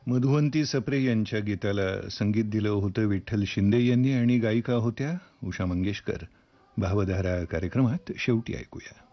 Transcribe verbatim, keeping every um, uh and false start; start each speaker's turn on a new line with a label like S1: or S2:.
S1: मधुवंती सप्रे यांच्या गीताला संगीत दिलं होतं विठ्ठल शिंदे यांनी आणि गायिका होत्या उषा मंगेशकर. भावधारा कार्यक्रमात शेवटी ऐकूया